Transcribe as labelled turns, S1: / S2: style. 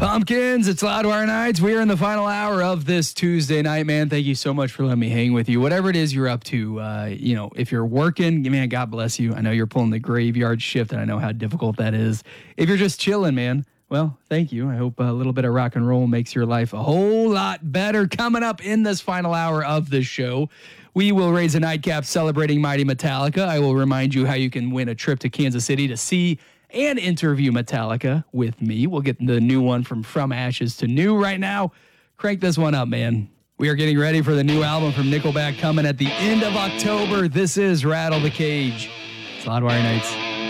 S1: Pumpkins, it's Loudwire Nights. We are in the final hour of this Tuesday night, man. Thank you so much for letting me hang with you. Whatever it is you're up to, if you're working, man, God bless you. I know you're pulling the graveyard shift, and I know how difficult that is. If you're just chilling, man, well, thank you. I hope a little bit of rock and roll makes your life a whole lot better. Coming up in this final hour of the show, we will raise a nightcap celebrating Mighty Metallica. I will remind you how you can win a trip to Kansas City to see and interview Metallica with me. We'll get the new one from Ashes to New right now. Crank this one up, man. We are getting ready for the new album from Nickelback coming at the end of October. This is Rattle the Cage. It's Loudwire Nights.